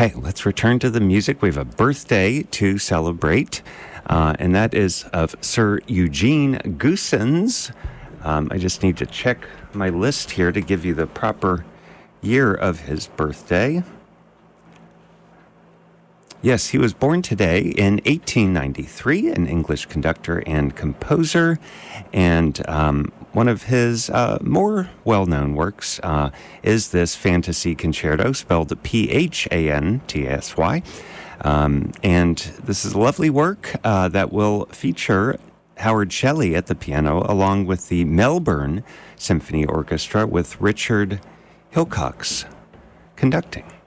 Okay, let's return to the music. We have a birthday to celebrate, and that is of Sir Eugene Goossens. I just need to check my list here to give you the proper year of his birthday. Yes, he was born today in 1893, an English conductor and composer, and one of his more well-known works is this Fantasy Concerto, spelled Phantasy. And this is a lovely work that will feature Howard Shelley at the piano, along with the Melbourne Symphony Orchestra, with Richard Hilcox conducting.